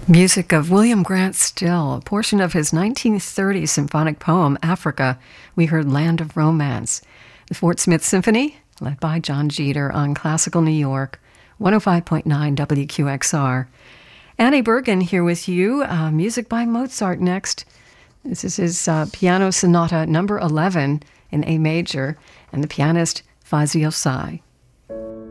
Music of William Grant Still, a portion of his 1930 symphonic poem, Africa. We heard Land of Romance. The Fort Smith Symphony, led by John Jeter on Classical New York, 105.9 WQXR. Annie Bergen here with you. Music by Mozart next. This is his Piano Sonata number 11 in A major, and the pianist Fazil Say.